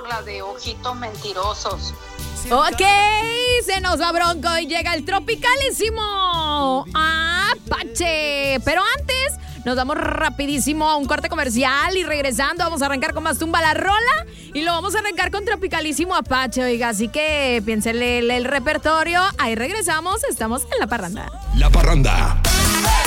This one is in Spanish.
la de Ojitos Mentirosos. Ok, se nos va Bronco y llega el tropicalísimo Apache. Pero antes, nos vamos rapidísimo a un corte comercial y regresando vamos a arrancar con más Tumba la Rola y lo vamos a arrancar con tropicalísimo Apache, oiga, así que piénsele el repertorio. Ahí regresamos, estamos en La Parranda. La Parranda.